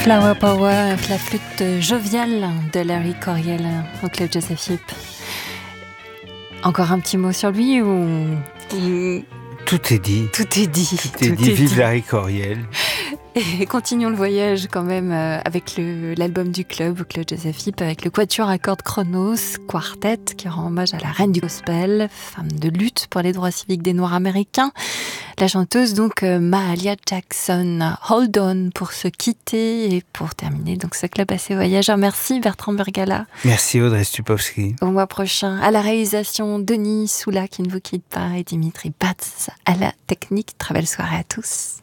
Flower Power, la flûte joviale de Larry Coryell au Club Joseph Heap. Encore un petit mot sur lui ou... Tout est dit. Tout est dit. Tout est dit. Vive Larry Coryell. Et continuons le voyage quand même avec l'album du club, au Club Joseph Heap, avec le quatuor à cordes Chronos Quartet, qui rend hommage à la reine du gospel, femme de lutte pour les droits civiques des Noirs américains. La chanteuse donc Mahalia Jackson. Hold on pour se quitter et pour terminer donc ce club assez voyageur. Merci Bertrand Burgala. Merci Audrey Stupowski. Au mois prochain, à la réalisation Denis Soula qui ne vous quitte pas et Dimitri Batz à la technique. Très belle soirée à tous.